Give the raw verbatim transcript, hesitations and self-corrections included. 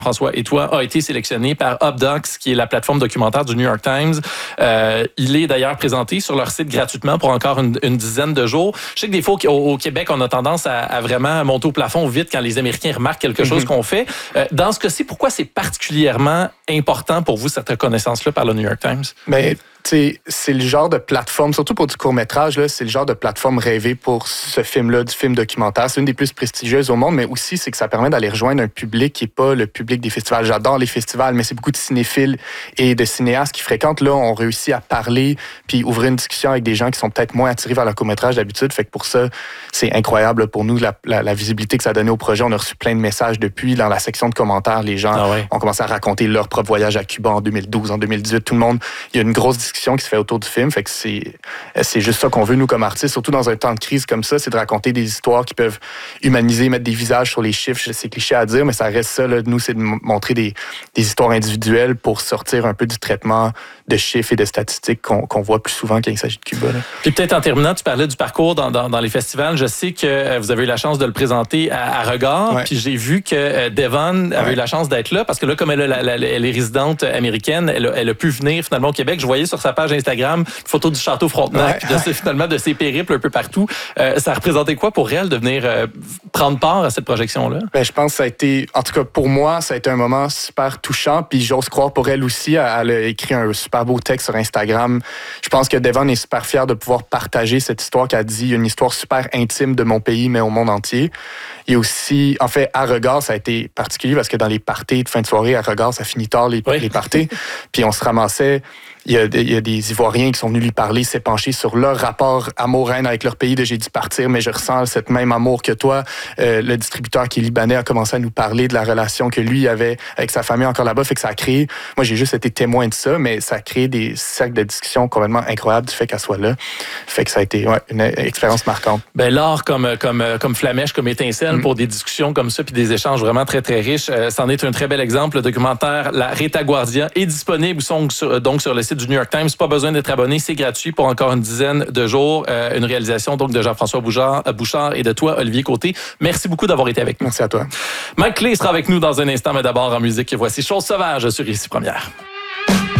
François et toi, a été sélectionné par Updocs, qui est la plateforme documentaire du New York Times. Euh, il est d'ailleurs présenté sur leur site gratuitement pour encore une, une dizaine de jours. Je sais que des fois, au, au Québec, on a tendance à, à vraiment monter au plafond vite quand les Américains remarquent quelque chose mm-hmm. qu'on fait. Euh, dans ce cas-ci, pourquoi c'est particulièrement important pour vous, cette reconnaissance-là par le New York Times? Mais t'sais, c'est le genre de plateforme, surtout pour du court-métrage, là, c'est le genre de plateforme rêvée pour ce film-là, du film documentaire. C'est une des plus prestigieuses au monde, mais aussi, c'est que ça permet d'aller rejoindre un public qui n'est pas le public des festivals. J'adore les festivals, mais c'est beaucoup de cinéphiles et de cinéastes qui fréquentent. Là, on réussit à parler puis ouvrir une discussion avec des gens qui sont peut-être moins attirés vers le court-métrage d'habitude. Fait que pour ça, c'est incroyable pour nous, la, la, la visibilité que ça a donné au projet. On a reçu plein de messages depuis. Dans la section de commentaires, les gens ah ouais. ont commencé à raconter leur propre voyage à Cuba en deux mille douze, en deux mille dix-huit. Tout le monde, il y a une grosse discussion qui se fait autour du film. Fait que c'est, c'est juste ça qu'on veut, nous, comme artistes, surtout dans un temps de crise comme ça, c'est de raconter des histoires qui peuvent humaniser, mettre des visages sur les chiffres. C'est cliché à dire, mais ça reste ça. Là, nous, c'est de montrer des, des histoires individuelles pour sortir un peu du traitement de chiffres et de statistiques qu'on, qu'on voit plus souvent quand il s'agit de Cuba. Là. Puis peut-être en terminant, tu parlais du parcours dans, dans, dans les festivals. Je sais que vous avez eu la chance de le présenter à, à Regard. Ouais. Puis j'ai vu que Devon avait ouais. eu la chance d'être là parce que là, comme elle, a la, la, elle est résidente américaine, elle a, elle a pu venir finalement au Québec. Je voyais sur sa page Instagram une photo du château Frontenac, ouais. de ses, finalement de ses périples un peu partout. Euh, ça représentait quoi pour elle de venir euh, prendre part à cette projection-là? Ben, je pense que ça a été, en tout cas pour moi, ça a été un moment super touchant. Puis j'ose croire pour elle aussi, elle a écrit un super beau texte sur Instagram. Je pense que Devon est super fière de pouvoir partager cette histoire qu'elle dit. Il y a une histoire super intime de mon pays, mais au monde entier. Il y a aussi, en fait, à Regard, ça a été particulier parce que dans les parties de fin de soirée, à Regard, ça finit tard les, oui. les parties. Puis on se ramassait. Il y, a, il y a des Ivoiriens qui sont venus lui parler, s'épancher sur leur rapport amour-haine avec leur pays de j'ai dû partir, mais je ressens cet même amour que toi. Euh, le distributeur qui est libanais a commencé à nous parler de la relation que lui avait avec sa famille encore là-bas. Fait que ça a créé, moi j'ai juste été témoin de ça, mais ça a créé des cercles de discussion complètement incroyables du fait qu'elle soit là. Fait que ça a été ouais, une expérience marquante. Ben l'art comme, comme, comme flamèche, comme étincelle mm. pour des discussions comme ça puis des échanges vraiment très très riches. Euh, c'en est un très bel exemple. Le documentaire La Retaguardia est disponible sur, donc sur le site du New York Times. Pas besoin d'être abonné, c'est gratuit pour encore une dizaine de jours. Euh, une réalisation donc de Jean-François Bouchard, Bouchard et de toi, Olivier Côté. Merci beaucoup d'avoir été avec nous. Merci à toi. Mike Clay sera avec nous dans un instant, mais d'abord en musique. Voici Chose sauvage sur Ici Première.